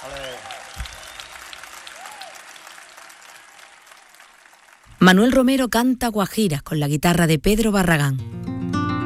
Manuel Romero canta guajiras con la guitarra de Pedro Barragán.